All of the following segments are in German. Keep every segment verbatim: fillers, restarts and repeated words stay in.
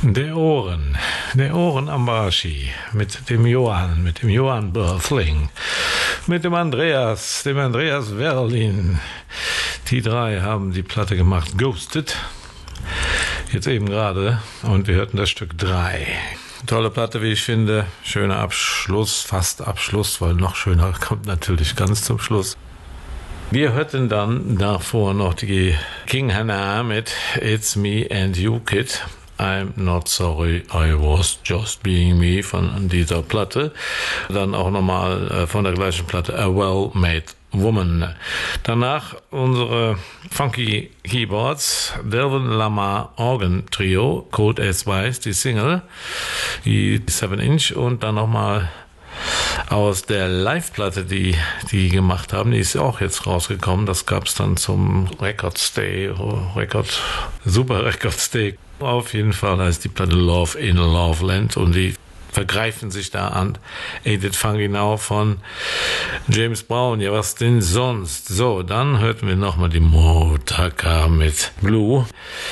Der Ohren, der Ohren Ambashi mit dem Johann, mit dem Johann Börthling, mit dem Andreas, dem Andreas Werlin. Die drei haben die Platte gemacht, Ghosted, jetzt eben gerade, und wir hörten das Stück drei. Tolle Platte, wie ich finde, schöner Abschluss, fast Abschluss, weil noch schöner kommt natürlich ganz zum Schluss. Wir hörten dann davor noch die King Hannah mit It's Me and You Kid. I'm Not Sorry, I Was Just Being Me von dieser Platte. Dann auch nochmal äh, von der gleichen Platte A Well-Made Woman. Danach unsere funky Keyboards, Delvin Lamar Organ Trio, Cold as Ice, die Single, die seven Inch, und dann nochmal aus der Live-Platte, die die gemacht haben, die ist auch jetzt rausgekommen. Das gab's dann zum Records Day, Record, Super Records Day. Auf jeden Fall heißt die Platte Love in Loveland, und die vergreifen sich da an Ain't It Funky Now von James Brown. Ja, was denn sonst? So, dann hörten wir nochmal die Motaka mit Blue,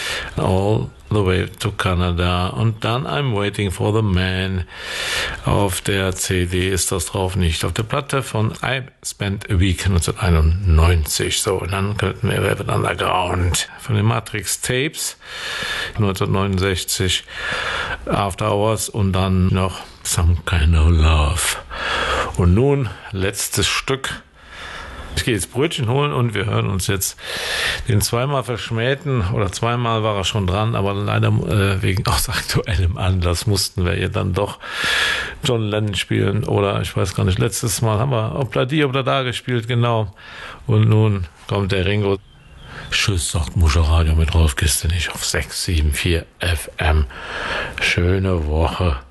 All the Way to Canada, und dann I'm Waiting for the Man. Auf der C D ist das drauf, nicht auf der Platte, von I Spent a Week neunzehnhunderteinundneunzig. So, und dann könnten wir Velvet Underground von den Matrix Tapes neunzehnhundertneunundsechzig, After Hours, und dann noch Some Kind of Love. Und nun letztes Stück. Ich gehe jetzt Brötchen holen, und wir hören uns jetzt den zweimal verschmähten, oder zweimal war er schon dran, aber leider äh, wegen aus aktuellem Anlass mussten wir ja dann doch John Lennon spielen, oder ich weiß gar nicht, letztes Mal haben wir ob da oder da gespielt, genau. Und nun kommt der Ringo. Tschüss, sagt Muschelradio mit Rolf Kiste nicht auf sechs sieben vier F M. Schöne Woche.